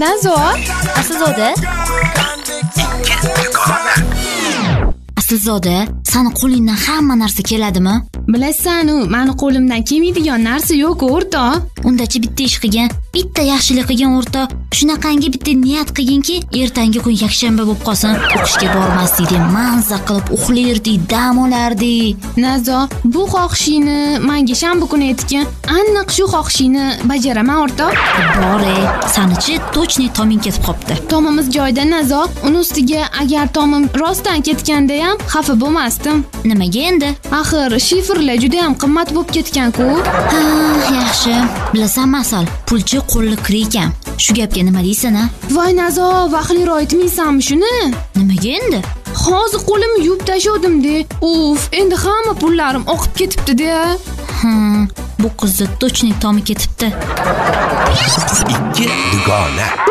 Nazo, Aslzoda? Aslzoda, sani qo'lingdan hamma narsa keladimi? bilasan-u, meni qo'limdan kelmaydigan narsa yo'q, o'rtoq. Undachi bitta ish qilgan, bitta yaxshilik qilgan o'rtoq, shunaqangi bitta niyat qilginki, ertangi kun yakshanba bo'lib qolsin, o'qishga bormasdik, manza qilib uxlardik, dam olardik. Nazo, bu xohishingni menga shanba kuni aytgan. Aniq shu xohishingni bajaraman, o'rtoq. Bore, sanichi точный toming ketib qopti. Tomimiz joyida, Nazo. Uni ustiga agar tomim rostdan ketganda ham xafa bo'lmasdim. Nimaga endi? Axir shifrlar juda ham qimmat bo'lib ketgan-ku. Ha, yaxshi. Bilasan masal, pulchi qo'lli kir ekan. Shu gapga nima deysan, a? Voy Nazo, vaqtliroq aytmaysanmi shuni? Nimaga endi? Hozir qo'limni yuvib tashladim-de. Uf, endi hamma pullarim oqib ketibdi-da. Bu qizni точный tomi ketibdi. Ikki dugona.